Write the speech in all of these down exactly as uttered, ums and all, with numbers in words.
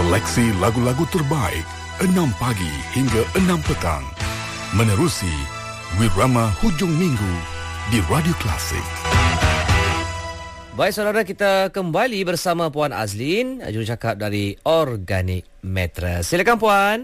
Seleksi lagu-lagu terbaik enam pagi hingga enam petang. Menerusi Wirama Hujung Minggu di Radio Klasik. Baik saudara, kita kembali bersama Puan Azlin, jurucakap dari Organic Mattress. Silakan Puan.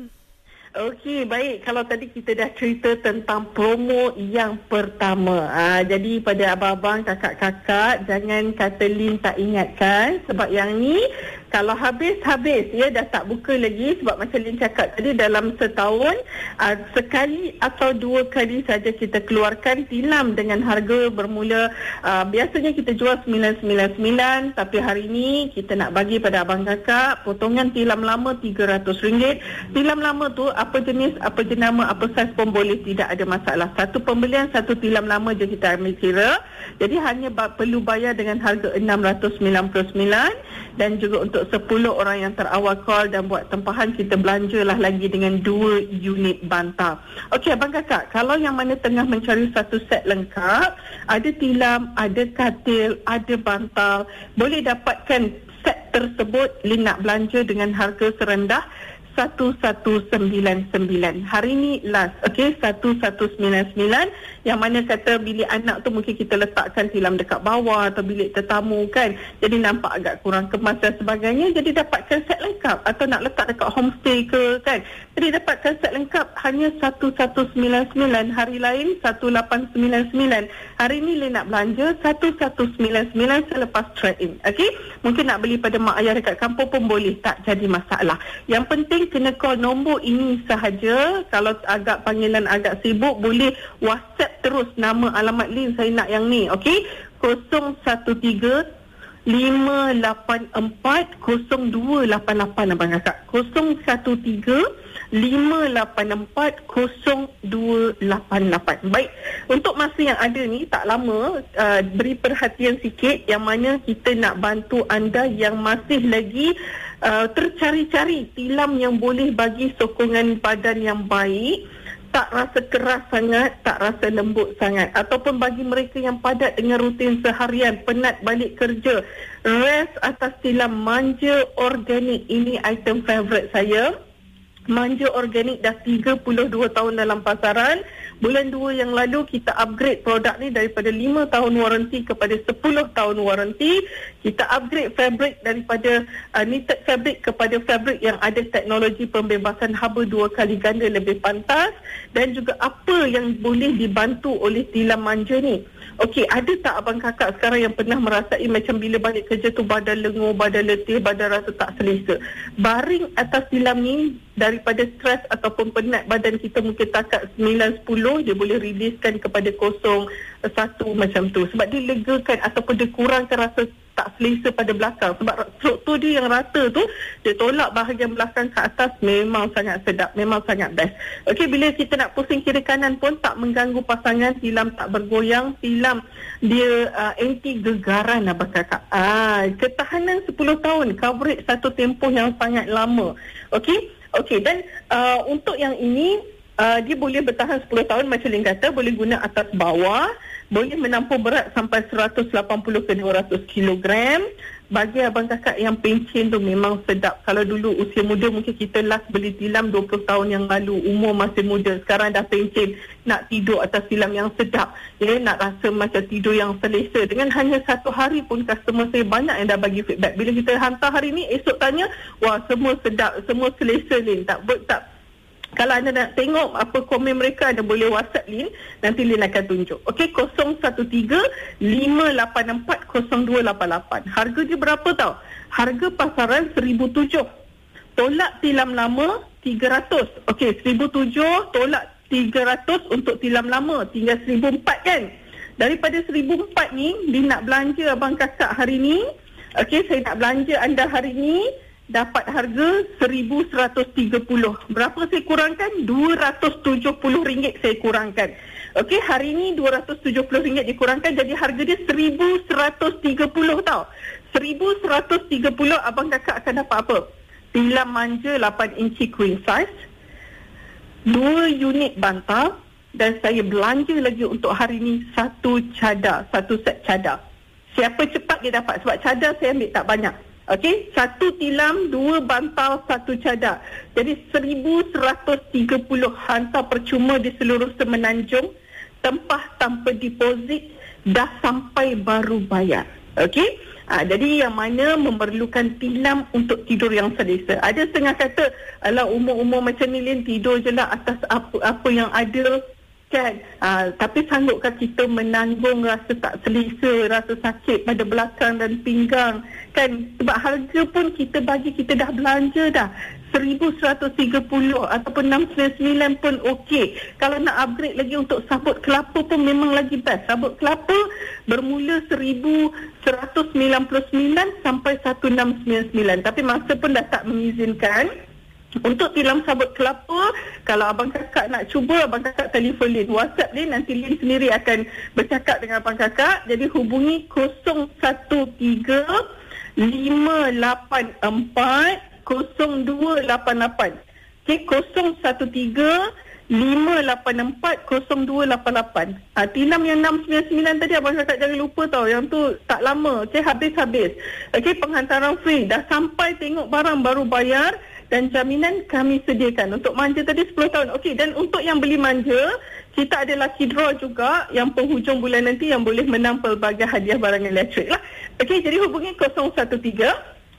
Okey, baik. Kalau tadi kita dah cerita tentang promo yang pertama. Aa, jadi pada abang-abang, kakak-kakak, jangan kata Lin tak ingatkan. Sebab yang ni, kalau habis-habis, ya dah tak buka lagi. Sebab macam Lin cakap tadi, dalam setahun, aa, sekali atau dua kali saja kita keluarkan tilam dengan harga bermula. Aa, biasanya kita jual sembilan sembilan sembilan. Tapi hari ni, kita nak bagi pada abang kakak, potongan tilam lama tiga ratus ringgit. Tilam lama tu, apa jenis, apa jenama, apa saiz pun boleh, tidak ada masalah. Satu pembelian, satu tilam lama je kita ambil kira. Jadi hanya ba- perlu bayar dengan harga enam ratus sembilan puluh sembilan. Dan juga untuk sepuluh orang yang terawal call dan buat tempahan, kita belanjalah lagi dengan dua unit bantal. Okey abang kakak, kalau yang mana tengah mencari satu set lengkap, ada tilam, ada katil, ada bantal, boleh dapatkan set tersebut. Lin nak belanja dengan harga serendah satu satu sembilan sembilan. Hari ni last, okey, satu satu sembilan sembilan. Yang mana kata bilik anak tu mungkin kita letakkan tilam dekat bawah atau bilik tetamu kan, jadi nampak agak kurang kemas dan sebagainya. Jadi dapatkan set lengkap, atau nak letak dekat homestay ke kan, jadi dapatkan set lengkap hanya satu satu sembilan sembilan. Hari lain satu lapan sembilan sembilan. Hari ni Lin nak belanja satu satu sembilan sembilan selepas trade-in. Okey, mungkin nak beli pada mak ayah dekat kampung pun boleh, tak jadi masalah. Yang penting kena call nombor ini sahaja. Kalau agak panggilan agak sibuk, boleh WhatsApp terus nama alamat Lin, saya nak yang ni. Okey, kosong satu tiga lima lapan empat kosong dua lapan lapan abang kakak. Kosong satu tiga lima lapan empat kosong dua lapan lapan. Baik, untuk masa yang ada ni tak lama, uh, beri perhatian sikit, yang mana kita nak bantu anda yang masih lagi uh, tercari-cari tilam yang boleh bagi sokongan badan yang baik, tak rasa keras sangat, tak rasa lembut sangat, ataupun bagi mereka yang padat dengan rutin seharian, penat balik kerja, rest atas tilam Manja Organik. Ini item favourite saya. Manja Organik dah tiga puluh dua tahun dalam pasaran. Bulan dua yang lalu kita upgrade produk ni daripada lima tahun waranti kepada sepuluh tahun waranti. Kita upgrade fabric daripada uh, knitted fabric kepada fabric yang ada teknologi pembebasan haba dua kali ganda lebih pantas. Dan juga apa yang boleh dibantu oleh tilam Manja ni. Okey, ada tak abang kakak sekarang yang pernah merasai macam bila balik kerja tu badan lenguh, badan letih, badan rasa tak selesa? Baring atas tilam ni, daripada stres ataupun penat badan kita mungkin takat sembilan sepuluh, dia boleh riliskan kepada kosong satu macam tu. Sebab dia legakan ataupun dia kurangkan rasa tak selesa pada belakang. Sebab struktur dia yang rata tu, dia tolak bahagian belakang ke atas, memang sangat sedap, memang sangat best. Okey, bila kita nak pusing kiri kanan pun tak mengganggu pasangan, tilam tak bergoyang, tilam dia uh, anti gegaran abang kakak. Ah, ketahanan sepuluh tahun, coverage satu tempoh yang sangat lama. Okey, okey, dan uh, untuk yang ini uh, dia boleh bertahan sepuluh tahun macam Lin kata, boleh guna atas bawah, boleh menampung berat sampai seratus lapan puluh ke dua ratus kilogram. Bagi abang kakak yang pencen tu memang sedap. Kalau dulu usia muda mungkin kita last beli tilam dua puluh tahun yang lalu, umur masih muda, sekarang dah pencen, nak tidur atas tilam yang sedap, ya, nak rasa macam tidur yang selesa. Dengan hanya satu hari pun customer saya banyak yang dah bagi feedback. Bila kita hantar hari ni, esok tanya, wah semua sedap, semua selesa Lin. Tak, tak Kalau anda nak tengok apa komen mereka, anda boleh WhatsApp Lin, nanti Lin akan tunjuk. Okey, kosong satu tiga lima lapan empat kosong dua lapan lapan. Harga dia berapa tau? Harga pasaran seribu tujuh. Tolak tilam lama tiga ratus. Okey, seribu tujuh tolak tiga ratus untuk tilam lama, tinggal seribu empat kan? Daripada seribu empat ni, Lin nak belanja abang kakak hari ni. Okey, saya nak belanja anda hari ni, dapat harga seribu seratus tiga puluh. Berapa saya kurangkan? dua ratus tujuh puluh ringgit saya kurangkan. Okey, hari ni dua ratus tujuh puluh ringgit dikurangkan, jadi harga dia seribu seratus tiga puluh tau. seribu seratus tiga puluh abang kakak akan dapat apa? Tilam Manja lapan inci queen size, dua unit bantal, dan saya belanja lagi untuk hari ni satu cadar, satu set cadar. Siapa cepat dia dapat, sebab cadar saya ambil tak banyak. Okey, satu tilam, dua bantal, satu cadar. Jadi seribu seratus tiga puluh hantar percuma di seluruh Semenanjung, tempah tanpa deposit, dah sampai baru bayar. Okey? Ha, jadi yang mana memerlukan tilam untuk tidur yang selesa. Ada setengah kata, alah umur-umur macam ni Lin, tidur je lah atas apa-apa yang ada. Kan? Uh, tapi sanggupkah kita menanggung rasa tak selesa, rasa sakit pada belakang dan pinggang? Kan? Sebab harga pun kita bagi, kita dah belanja dah. seribu seratus tiga puluh ataupun enam sembilan sembilan pun okey. Kalau nak upgrade lagi untuk sabut kelapa pun memang lagi best. Sabut kelapa bermula seribu seratus sembilan puluh sembilan sampai seribu enam ratus sembilan puluh sembilan. Tapi masa pun dah tak mengizinkan. Untuk tilam sabut kelapa, kalau abang kakak nak cuba, abang kakak telefon Lin, WhatsApp Lin, nanti Lin sendiri akan bercakap dengan abang kakak. Jadi hubungi kosong satu tiga lima lapan empat kosong dua lapan lapan. Okey, kosong satu tiga lima lapan empat kosong dua lapan lapan. Ha, tilam yang enam sembilan sembilan tadi abang kakak jangan lupa tau, yang tu tak lama. Okey, habis-habis. Okey, penghantaran free. Dah sampai tengok barang baru bayar. Dan jaminan kami sediakan. Untuk manja tadi sepuluh tahun. Okey, dan untuk yang beli manja, kita ada lucky draw juga yang penghujung bulan nanti yang boleh menang pelbagai hadiah barang elektrik lah. Okey, jadi hubungi kosong satu tiga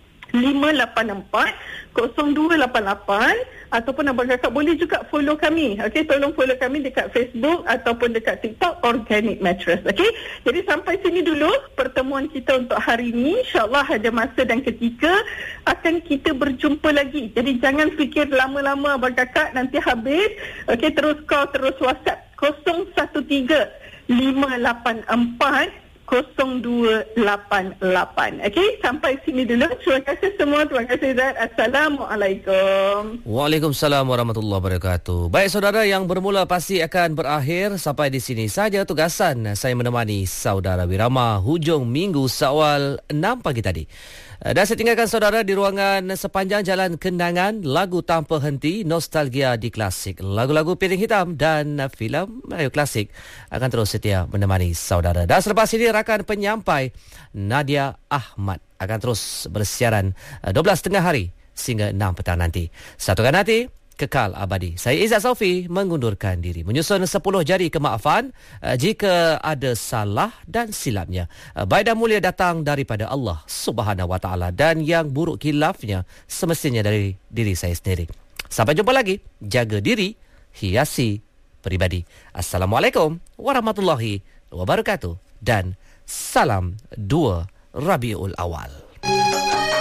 lima lapan empat kosong dua lapan lapan ataupun abang kakak boleh juga follow kami. Okey, tolong follow kami dekat Facebook ataupun dekat TikTok Organic Mattress. Okey, jadi sampai sini dulu pertemuan kita untuk hari ini. InsyaAllah ada masa dan ketika akan kita berjumpa lagi. Jadi jangan fikir lama-lama abang kakak, nanti habis. Okey, terus call, terus WhatsApp kosong satu tiga lima lapan empat kosong dua lapan lapan. Okey, sampai sini dulu. Terima kasih semua. Terima kasih Zat. Assalamualaikum. Waalaikumsalam warahmatullahi wabarakatuh. Baik saudara, yang bermula pasti akan berakhir. Sampai di sini saja tugasan saya menemani saudara Wirama hujung minggu Syawal enam pagi tadi. Dan saya tinggalkan saudara di ruangan sepanjang jalan kenangan, lagu tanpa henti, nostalgia di klasik, lagu-lagu piring hitam dan filem Melayu klasik akan terus setia menemani saudara. Dan selepas ini rakan penyampai Nadia Ahmad akan terus bersiaran dua belas tengah hari sehingga enam petang nanti. Satukan hati, kekal abadi. Saya Izzat Saufi mengundurkan diri. Menyusun sepuluh jari kemaafan uh, jika ada salah dan silapnya. Uh, baik dan mulia datang daripada Allah Subhanahu Wa Taala dan yang buruk khilafnya semestinya dari diri saya sendiri. Sampai jumpa lagi. Jaga diri, hiasi peribadi. Assalamualaikum warahmatullahi wabarakatuh dan salam dua Rabiul Awal.